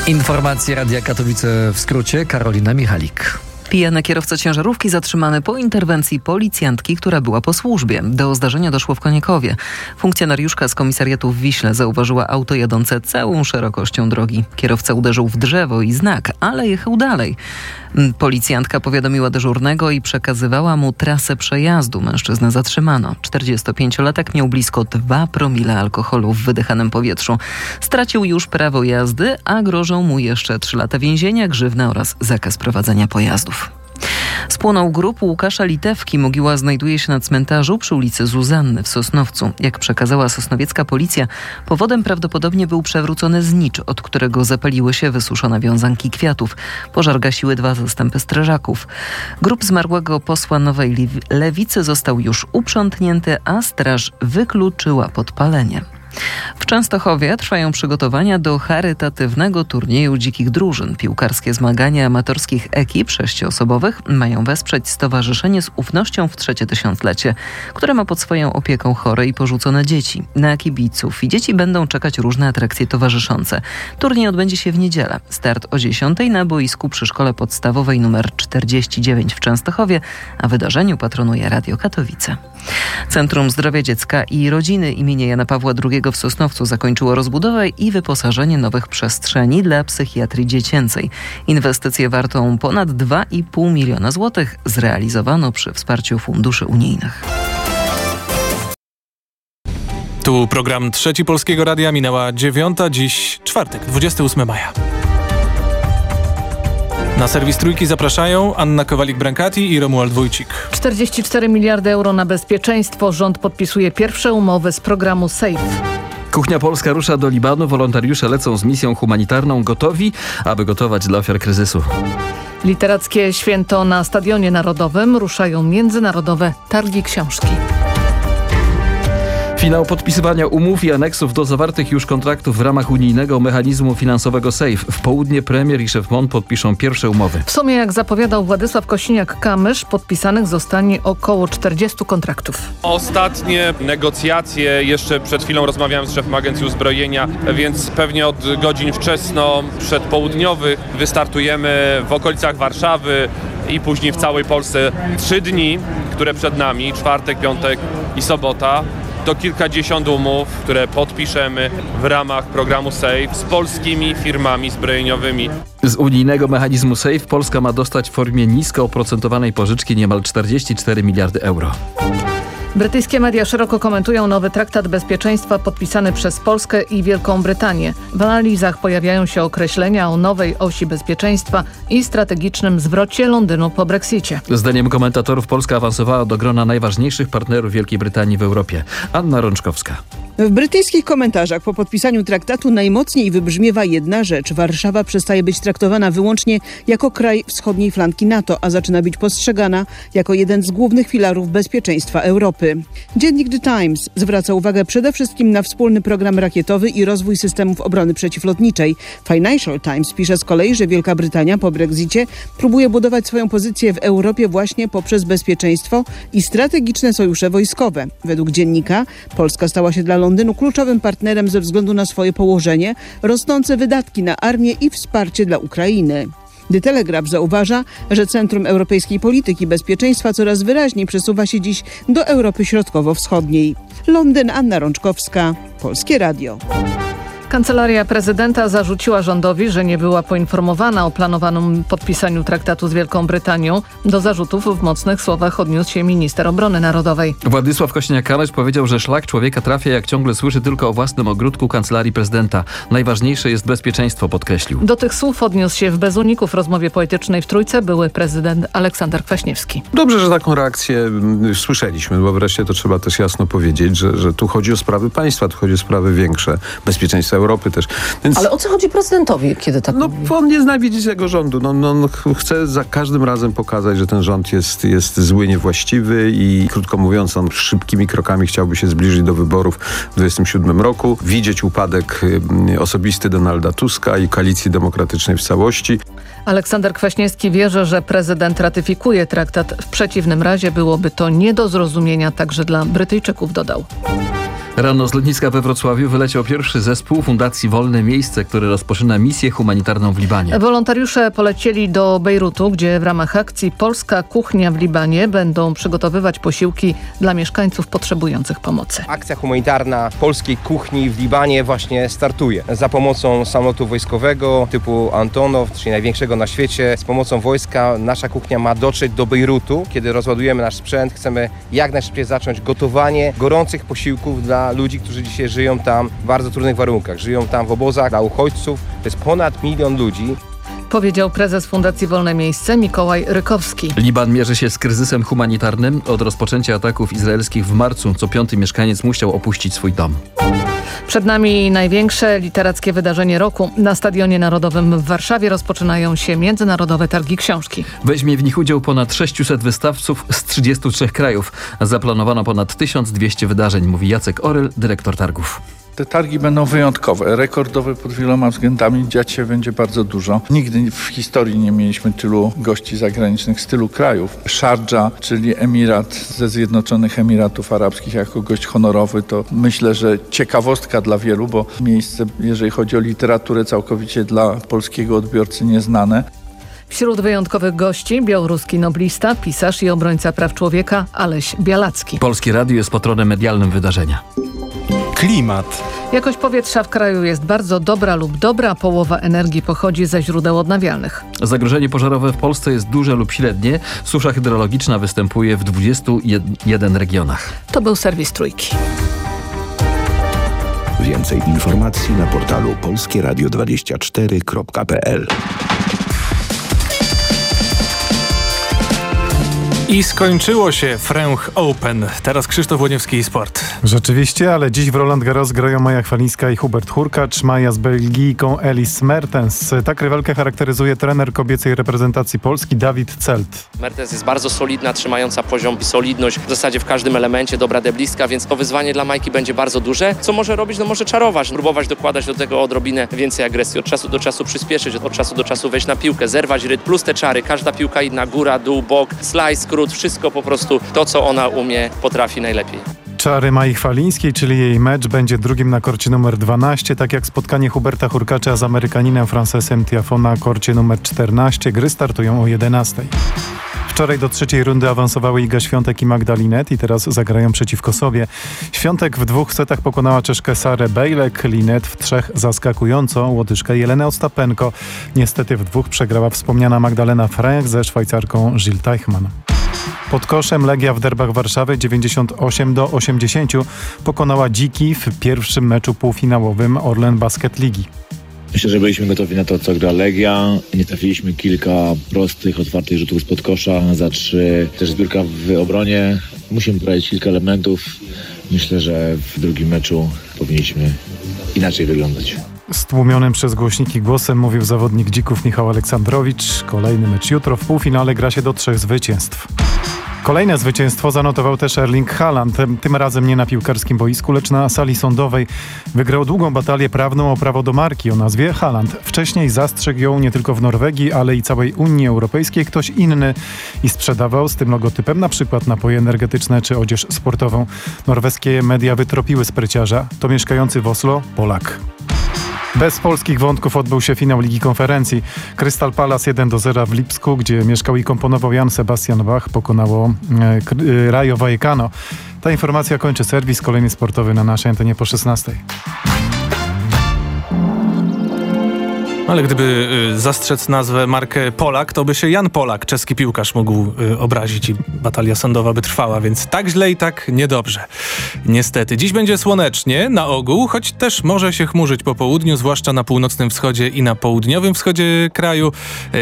Informacje Radia Katowice w skrócie. Karolina Michalik. Pijany kierowca ciężarówki zatrzymany po interwencji policjantki, która była po służbie. Do zdarzenia doszło w Koniekowie. Funkcjonariuszka z komisariatu w Wiśle zauważyła auto jadące całą szerokością drogi. Kierowca uderzył w drzewo i znak, ale jechał dalej. Policjantka powiadomiła dyżurnego i przekazywała mu trasę przejazdu. Mężczyznę zatrzymano. 45-latek miał blisko 2 promile alkoholu w wydychanym powietrzu. Stracił już prawo jazdy, a grożą mu jeszcze 3 lata więzienia, grzywna oraz zakaz prowadzenia pojazdów. Spłonął grób Łukasza Litewki. Mogiła znajduje się na cmentarzu przy ulicy Zuzanny w Sosnowcu. Jak przekazała sosnowiecka policja, powodem prawdopodobnie był przewrócony znicz, od którego zapaliły się wysuszone wiązanki kwiatów. Pożar gasiły 2 zastępy strażaków. Grób zmarłego posła Nowej Lewicy został już uprzątnięty, a straż wykluczyła podpalenie. W Częstochowie trwają przygotowania do charytatywnego turnieju dzikich drużyn. Piłkarskie zmagania amatorskich ekip 6-osobowych mają wesprzeć Stowarzyszenie z Ufnością w 3. tysiąclecie, które ma pod swoją opieką chore i porzucone dzieci. Na kibiców i dzieci będą czekać różne atrakcje towarzyszące. Turniej odbędzie się w niedzielę. Start o 10:00 na boisku przy Szkole Podstawowej nr 49 w Częstochowie, a wydarzeniu patronuje Radio Katowice. Centrum Zdrowia Dziecka i Rodziny imienia Jana Pawła II w Sosnowcu zakończyło rozbudowę i wyposażenie nowych przestrzeni dla psychiatrii dziecięcej. Inwestycję wartą ponad 2,5 miliona złotych zrealizowano przy wsparciu funduszy unijnych. Tu program Trzeci Polskiego Radia, minęła 9:00, dziś czwartek, 28 maja. Na serwis Trójki zapraszają Anna Kowalik-Brankati i Romuald Wójcik. 44 miliardy euro na bezpieczeństwo. Rząd podpisuje pierwsze umowy z programu SAFE. Kuchnia polska rusza do Libanu. Wolontariusze lecą z misją humanitarną, gotowi, aby gotować dla ofiar kryzysu. Literackie święto na Stadionie Narodowym. Ruszają międzynarodowe targi książki. Finał podpisywania umów i aneksów do zawartych już kontraktów w ramach unijnego mechanizmu finansowego SAFE. W południe premier i szef MON podpiszą pierwsze umowy. W sumie, jak zapowiadał Władysław Kosiniak-Kamysz, podpisanych zostanie około 40 kontraktów. Ostatnie negocjacje, jeszcze przed chwilą rozmawiałem z szefem Agencji Uzbrojenia, więc pewnie od godzin wczesno przedpołudniowych wystartujemy w okolicach Warszawy i później w całej Polsce. 3 dni, które przed nami, czwartek, piątek i sobota. To kilkadziesiąt umów, które podpiszemy w ramach programu SAFE z polskimi firmami zbrojeniowymi. Z unijnego mechanizmu SAFE Polska ma dostać w formie nisko oprocentowanej pożyczki niemal 44 miliardy euro. Brytyjskie media szeroko komentują nowy traktat bezpieczeństwa podpisany przez Polskę i Wielką Brytanię. W analizach pojawiają się określenia o nowej osi bezpieczeństwa i strategicznym zwrocie Londynu po Brexicie. Zdaniem komentatorów Polska awansowała do grona najważniejszych partnerów Wielkiej Brytanii w Europie. Anna Rączkowska. W brytyjskich komentarzach po podpisaniu traktatu najmocniej wybrzmiewa jedna rzecz. Warszawa przestaje być traktowana wyłącznie jako kraj wschodniej flanki NATO, a zaczyna być postrzegana jako jeden z głównych filarów bezpieczeństwa Europy. Dziennik The Times zwraca uwagę przede wszystkim na wspólny program rakietowy i rozwój systemów obrony przeciwlotniczej. Financial Times pisze z kolei, że Wielka Brytania po Brexicie próbuje budować swoją pozycję w Europie właśnie poprzez bezpieczeństwo i strategiczne sojusze wojskowe. Według dziennika Polska stała się dla Londynu kluczowym partnerem ze względu na swoje położenie, rosnące wydatki na armię i wsparcie dla Ukrainy. The Telegraph zauważa, że centrum europejskiej polityki bezpieczeństwa coraz wyraźniej przesuwa się dziś do Europy Środkowo-Wschodniej. Londyn, Anna Rączkowska, Polskie Radio. Kancelaria prezydenta zarzuciła rządowi, że nie była poinformowana o planowanym podpisaniu traktatu z Wielką Brytanią. Do zarzutów w mocnych słowach odniósł się minister obrony narodowej. Władysław Kosiniak-Kamysz powiedział, że szlak człowieka trafia, jak ciągle słyszy tylko o własnym ogródku kancelarii prezydenta. Najważniejsze jest bezpieczeństwo, podkreślił. Do tych słów odniósł się w Bez uników rozmowie poetycznej w Trójce były prezydent Aleksander Kwaśniewski. Dobrze, że taką reakcję słyszeliśmy, bo wreszcie to trzeba też jasno powiedzieć, że tu chodzi o sprawy państwa, tu chodzi o sprawy większe, bezpieczeństwa Europy też. Więc... Ale o co chodzi prezydentowi, kiedy tak mówi? On nie zna widzieć rządu. On chce za każdym razem pokazać, że ten rząd jest zły, niewłaściwy i krótko mówiąc, on szybkimi krokami chciałby się zbliżyć do wyborów w 2027 roku, widzieć upadek osobisty Donalda Tuska i Koalicji Demokratycznej w całości. Aleksander Kwaśniewski wierzy, że prezydent ratyfikuje traktat. W przeciwnym razie byłoby to nie do zrozumienia także dla Brytyjczyków, dodał. Rano z lotniska we Wrocławiu wyleciał pierwszy zespół Fundacji Wolne Miejsce, który rozpoczyna misję humanitarną w Libanie. Wolontariusze polecieli do Bejrutu, gdzie w ramach akcji Polska Kuchnia w Libanie będą przygotowywać posiłki dla mieszkańców potrzebujących pomocy. Akcja humanitarna polskiej kuchni w Libanie właśnie startuje. Za pomocą samolotu wojskowego typu Antonow, czyli największego na świecie, z pomocą wojska nasza kuchnia ma dotrzeć do Bejrutu. Kiedy rozładujemy nasz sprzęt, chcemy jak najszybciej zacząć gotowanie gorących posiłków dla ludzi, którzy dzisiaj żyją tam w bardzo trudnych warunkach. Żyją tam w obozach dla uchodźców. To jest ponad 1 milion ludzi. Powiedział prezes Fundacji Wolne Miejsce Mikołaj Rykowski. Liban mierzy się z kryzysem humanitarnym. Od rozpoczęcia ataków izraelskich w marcu co 5. mieszkaniec musiał opuścić swój dom. Przed nami największe literackie wydarzenie roku. Na Stadionie Narodowym w Warszawie rozpoczynają się Międzynarodowe Targi Książki. Weźmie w nich udział ponad 600 wystawców z 33 krajów. Zaplanowano ponad 1200 wydarzeń, mówi Jacek Oryl, dyrektor targów. Te targi będą wyjątkowe, rekordowe pod wieloma względami, dziać się będzie bardzo dużo. Nigdy w historii nie mieliśmy tylu gości zagranicznych z tylu krajów. Sharjah, czyli Emirat ze Zjednoczonych Emiratów Arabskich jako gość honorowy, to myślę, że ciekawostka dla wielu, bo miejsce, jeżeli chodzi o literaturę, całkowicie dla polskiego odbiorcy nieznane. Wśród wyjątkowych gości białoruski noblista, pisarz i obrońca praw człowieka Aleś Białacki. Polskie Radio jest patronem medialnym wydarzenia. Klimat. Jakość powietrza w kraju jest bardzo dobra lub dobra, połowa energii pochodzi ze źródeł odnawialnych. Zagrożenie pożarowe w Polsce jest duże lub średnie. Susza hydrologiczna występuje w 21 regionach. To był serwis Trójki. Więcej informacji na portalu polskieradio24.pl. I skończyło się Fręch Open. Teraz Krzysztof Łoniewski i Sport. Rzeczywiście, ale dziś w Roland Garros grają Maja Chwalińska i Hubert Hurkacz. Maja z Belgijką Elise Mertens. Tak rywalkę charakteryzuje trener kobiecej reprezentacji Polski Dawid Celt. Mertens jest bardzo solidna, trzymająca poziom i solidność w zasadzie w każdym elemencie, dobra deblistka, więc to wyzwanie dla Majki będzie bardzo duże. Co może robić? No może czarować, próbować dokładać do tego odrobinę więcej agresji, od czasu do czasu przyspieszyć, od czasu do czasu wejść na piłkę, zerwać rytm, plus te czary, każda piłka inna, góra, dół, bok, slice, skrót, wszystko po prostu to, co ona umie, potrafi najlepiej. Czary Mai Chwalińskiej, czyli jej mecz, będzie drugim na korcie numer 12, tak jak spotkanie Huberta Hurkacza z Amerykaninem Francesem Tiafoe na korcie numer 14. Gry startują o 11. Wczoraj do trzeciej rundy awansowały Iga Świątek i Magda Linette i teraz zagrają przeciwko sobie. Świątek w 2 setach pokonała Czeszkę Sarę Bejlek, Linette w 3 zaskakująco Łotyszkę Jelenę Ostapenko. Niestety w 2 przegrała wspomniana Magdalena Fręch ze Szwajcarką Jill Teichmann. Pod koszem Legia w derbach Warszawy 98-80 pokonała Dziki w pierwszym meczu półfinałowym Orlen Basket Ligi. Myślę, że byliśmy gotowi na to, co gra Legia. Nie trafiliśmy kilka prostych, otwartych rzutów spod kosza za 3. Też zbiórka w obronie. Musimy poprawić kilka elementów. Myślę, że w drugim meczu powinniśmy inaczej wyglądać. Stłumionym przez głośniki głosem mówił zawodnik Dzików Michał Aleksandrowicz. Kolejny mecz jutro. W półfinale gra się do 3 zwycięstw. Kolejne zwycięstwo zanotował też Erling Haaland. Tym razem nie na piłkarskim boisku, lecz na sali sądowej. Wygrał długą batalię prawną o prawo do marki o nazwie Haaland. Wcześniej zastrzegł ją nie tylko w Norwegii, ale i całej Unii Europejskiej ktoś inny i sprzedawał z tym logotypem na przykład napoje energetyczne czy odzież sportową. Norweskie media wytropiły spryciarza. To mieszkający w Oslo Polak. Bez polskich wątków odbył się finał Ligi Konferencji. Crystal Palace 1-0 w Lipsku, gdzie mieszkał i komponował Jan Sebastian Bach, pokonało Rayo Vallecano. Ta informacja kończy serwis. Kolejny sportowy na naszej antenie po 16. Ale gdyby zastrzec nazwę markę Polak, to by się Jan Polak, czeski piłkarz, mógł obrazić i batalia sądowa by trwała, więc tak źle i tak niedobrze. Niestety. Dziś będzie słonecznie na ogół, choć też może się chmurzyć po południu, zwłaszcza na północnym wschodzie i na południowym wschodzie kraju.